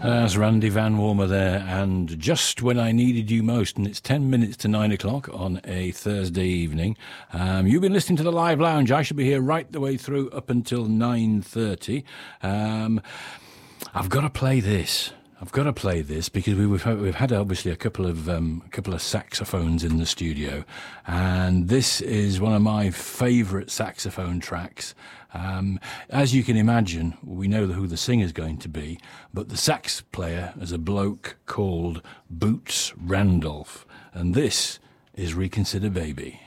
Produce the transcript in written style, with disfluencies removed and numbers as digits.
That's Randy Van Warmer there, and Just When I Needed You Most, and it's 10 minutes to 9 o'clock on a Thursday evening. You've been listening to the Live Lounge. I shall be here right the way through up until 9:30. I've got to play this. Because we've had obviously a couple of saxophones in the studio, and this is one of my favourite saxophone tracks. As you can imagine, we know who the singer's going to be, but the sax player is a bloke called Boots Randolph, and this is Reconsider Baby.